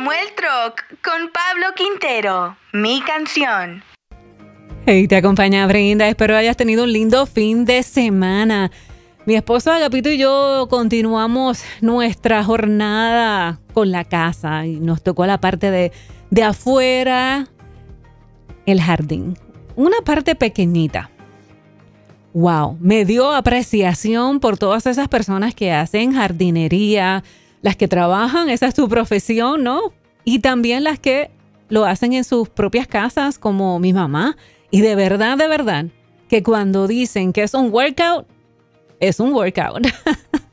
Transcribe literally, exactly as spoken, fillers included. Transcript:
Samuel Troc con Pablo Quintero, mi canción. Hey, te acompaña Brenda. Espero hayas tenido un lindo fin de semana. Mi esposo Agapito y yo continuamos nuestra jornada con la casa y nos tocó la parte de, de afuera, el jardín. Una parte pequeñita. Wow, me dio apreciación por todas esas personas que hacen jardinería, las que trabajan, esa es su profesión, ¿no? Y también las que lo hacen en sus propias casas, como mi mamá. Y de verdad, de verdad, que cuando dicen que es un workout, es un workout.